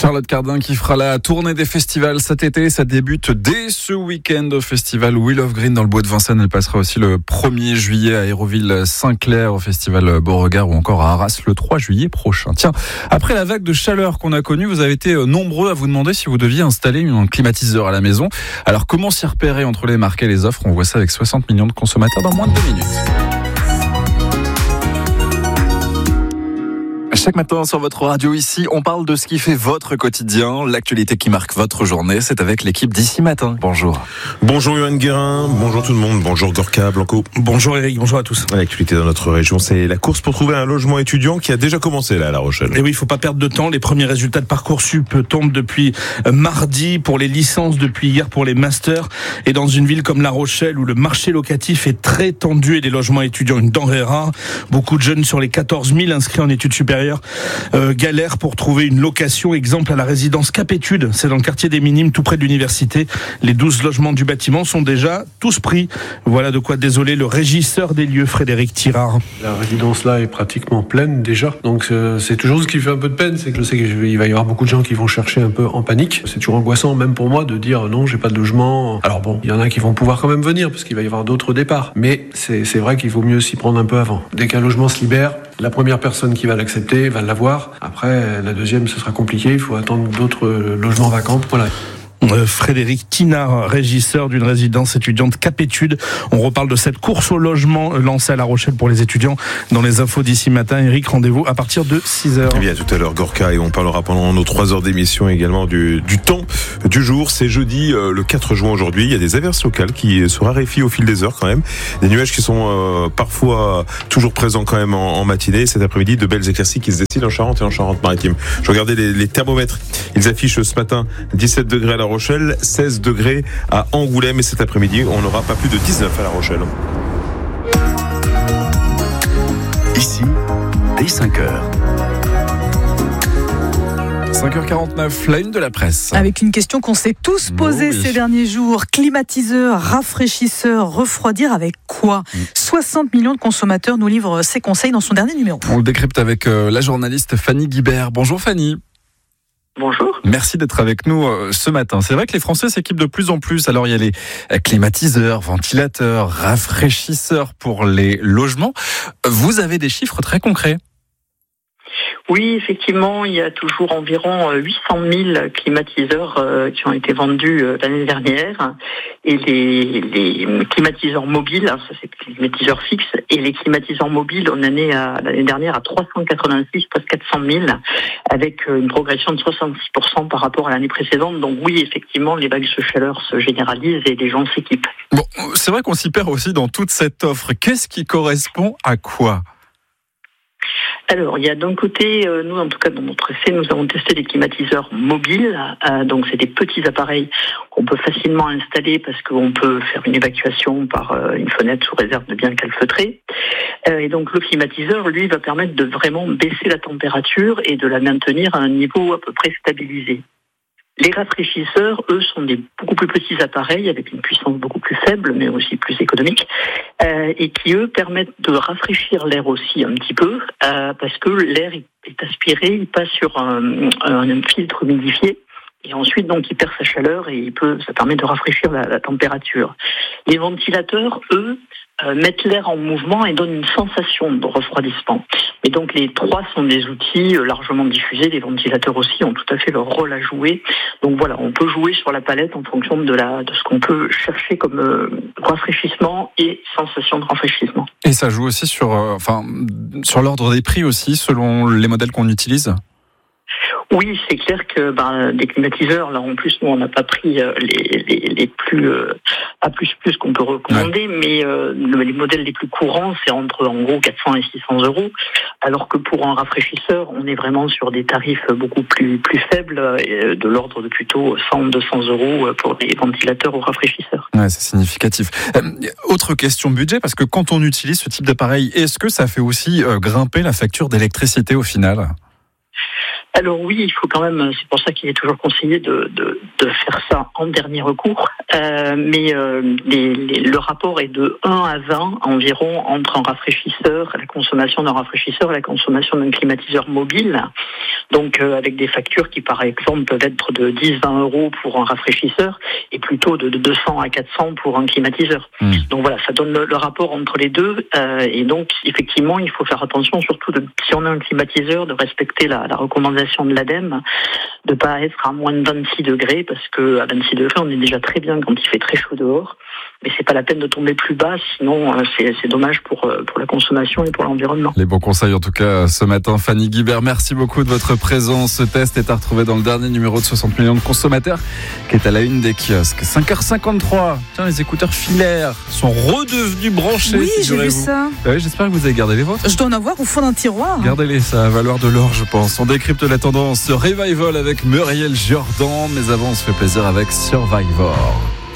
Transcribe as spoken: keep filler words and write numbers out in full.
Charlotte Cardin qui fera la tournée des festivals cet été. Ça débute dès ce week-end au festival Wheel of Green dans le Bois de Vincennes. Elle passera aussi le premier juillet à Hérouville-Saint-Clair au festival Beauregard ou encore à Arras le trois juillet prochain. Tiens, après la vague de chaleur qu'on a connue, vous avez été nombreux à vous demander si vous deviez installer un climatiseur à la maison. Alors comment s'y repérer entre les marques et les offres? On voit ça avec soixante millions de consommateurs dans moins de deux minutes. Chaque matin sur votre radio ici, on parle de ce qui fait votre quotidien, l'actualité qui marque votre journée. C'est avec l'équipe d'Ici Matin. Bonjour. Bonjour Yoann Guérin, bonjour tout le monde, bonjour Gorka, Blanco. Bonjour Eric, bonjour à tous. L'actualité dans notre région, c'est la course pour trouver un logement étudiant qui a déjà commencé là à La Rochelle. Et oui, il ne faut pas perdre de temps. Les premiers résultats de Parcoursup tombent depuis mardi pour les licences, depuis hier pour les masters. Et dans une ville comme La Rochelle où le marché locatif est très tendu et les logements étudiants une denrée rare, beaucoup de jeunes sur les quatorze mille inscrits en études supérieures Euh, galère pour trouver une location. Exemple à la résidence Cap-Études, c'est dans le quartier des Minimes, tout près de l'université. Les douze logements du bâtiment sont déjà tous pris. Voilà de quoi désoler le régisseur des lieux, Frédéric Tirard. La résidence là est pratiquement pleine déjà, donc euh, c'est toujours ce qui fait un peu de peine, c'est que je sais qu'il va y avoir beaucoup de gens qui vont chercher un peu en panique. C'est toujours angoissant même pour moi de dire non, j'ai pas de logement. Alors bon, il y en a qui vont pouvoir quand même venir parce qu'il va y avoir d'autres départs, mais c'est, c'est vrai qu'il vaut mieux s'y prendre un peu avant. Dès qu'un logement se libère, la première personne qui va l'accepter va l'avoir. Après, la deuxième, ce sera compliqué. Il faut attendre d'autres logements vacants. Voilà. Frédéric Tinard, régisseur d'une résidence étudiante Cap-Études. On reparle de cette course au logement lancée à La Rochelle pour les étudiants dans les infos d'Ici Matin. Eric, rendez-vous à partir de six heures. Eh bien, tout à l'heure, Gorka, et on parlera pendant nos trois heures d'émission également du, du temps du jour. C'est jeudi, euh, le quatre juin aujourd'hui. Il y a des averses locales qui se raréfient au fil des heures quand même. Des nuages qui sont euh, parfois toujours présents quand même en, en matinée. Cet après-midi, de belles éclaircies qui se dessinent en Charente et en Charente-Maritime. Je regardais les, les thermomètres. Ils affichent ce matin dix-sept degrés à La Rochelle, seize degrés à Angoulême, et cet après-midi, on n'aura pas plus de dix-neuf à La Rochelle. Ici, dès cinq heures. cinq heures quarante-neuf, la une de la presse. Avec une question qu'on s'est tous posée oh oui. ces derniers jours. Climatiseur, rafraîchisseur, refroidir avec quoi mmh. soixante millions de consommateurs nous livrent ses conseils dans son dernier numéro. On le décrypte avec euh, la journaliste Fanny Guibert. Bonjour Fanny. Bonjour. Merci d'être avec nous euh, ce matin. C'est vrai que les Français s'équipent de plus en plus. Alors il y a les euh, climatiseurs, ventilateurs, rafraîchisseurs pour les logements. Vous avez des chiffres très concrets? Oui, effectivement, il y a toujours environ huit cent mille climatiseurs euh, qui ont été vendus euh, l'année dernière. Et les, les climatiseurs mobiles, alors ça c'est les climatiseurs fixes, et les climatiseurs mobiles, on en est à, l'année dernière à trois cent quatre-vingt-six, presque quatre cent mille, avec une progression de soixante-six pour cent par rapport à l'année précédente. Donc oui, effectivement, les vagues de chaleur se généralisent et les gens s'équipent. Bon, c'est vrai qu'on s'y perd aussi dans toute cette offre. Qu'est-ce qui correspond à quoi ? Alors, il y a d'un côté, euh, nous en tout cas dans notre essai, nous avons testé des climatiseurs mobiles. Euh, donc, c'est des petits appareils qu'on peut facilement installer parce qu'on peut faire une évacuation par euh, une fenêtre sous réserve de bien calfeutrer. Euh, et donc, le climatiseur, lui, va permettre de vraiment baisser la température et de la maintenir à un niveau à peu près stabilisé. Les rafraîchisseurs, eux, sont des beaucoup plus petits appareils avec une puissance beaucoup plus faible, mais aussi plus économique, euh, et qui, eux, permettent de rafraîchir l'air aussi un petit peu, euh, parce que l'air est aspiré, il passe sur un, un filtre humidifié, et ensuite, donc, il perd sa chaleur et il peut, ça permet de rafraîchir la, la température. Les ventilateurs, eux, euh, mettent l'air en mouvement et donnent une sensation de refroidissement. Et donc, les trois sont des outils largement diffusés. Les ventilateurs aussi ont tout à fait leur rôle à jouer. Donc voilà, on peut jouer sur la palette en fonction de, la, de ce qu'on peut chercher comme euh, rafraîchissement et sensation de rafraîchissement. Et ça joue aussi sur, euh, enfin, sur l'ordre des prix aussi, selon les modèles qu'on utilise ? Oui, c'est clair que ben, des climatiseurs, là en plus, nous on n'a pas pris euh, les, les, les plus euh, A plus plus qu'on peut recommander, ouais. mais euh, les modèles les plus courants, c'est entre en gros quatre cents et six cents euros, alors que pour un rafraîchisseur, on est vraiment sur des tarifs beaucoup plus plus faibles, euh, de l'ordre de plutôt cent à deux cents euros pour des ventilateurs ou rafraîchisseurs. Ouais, c'est significatif. Euh, autre question budget, parce que quand on utilise ce type d'appareil, est-ce que ça fait aussi euh, grimper la facture d'électricité au final ? Alors oui, il faut quand même, c'est pour ça qu'il est toujours conseillé de, de, de faire ça en dernier recours, euh, mais euh, les, les, le rapport est de un à vingt environ entre un rafraîchisseur, la consommation d'un rafraîchisseur et la consommation d'un climatiseur mobile, donc euh, avec des factures qui par exemple peuvent être de dix à vingt euros pour un rafraîchisseur et plutôt de, de deux cents à quatre cents pour un climatiseur. Mmh. Donc voilà, ça donne le, le rapport entre les deux, euh, et donc effectivement il faut faire attention, surtout de, si on a un climatiseur, de respecter la, la recommandation de l'ADEME, de pas être à moins de vingt-six degrés, parce que à vingt-six degrés, on est déjà très bien quand il fait très chaud dehors, mais c'est pas la peine de tomber plus bas, sinon c'est, c'est dommage pour, pour la consommation et pour l'environnement. Les bons conseils en tout cas ce matin. Fanny Guibert, merci beaucoup de votre présence. Ce test est à retrouver dans le dernier numéro de soixante millions de consommateurs qui est à la une des kiosques. cinq heures cinquante-trois. Tiens, les écouteurs filaires sont redevenus branchés. Oui, j'ai vu ça. Ouais, j'espère que vous avez gardé les vôtres. Je dois en avoir au fond d'un tiroir. Gardez-les, ça va valoir de l'or, je pense. On décrypte la tendance Revival avec Muriel Jordan, mais avant on se fait plaisir avec Survivor.